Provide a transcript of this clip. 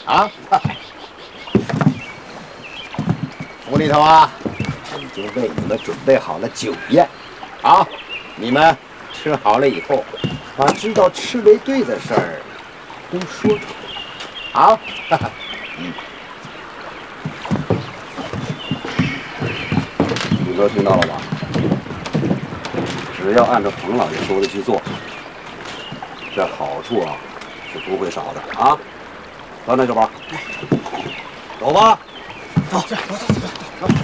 啊，府里头啊，已经为你们准备好了酒宴，啊，你们吃好了以后，把知道赤卫队的事儿都说出来，啊，你都听到了吧？只要按照彭老爷说的去做，这好处啊是不会少的啊！到那就吧，走吧， 走，走走走走。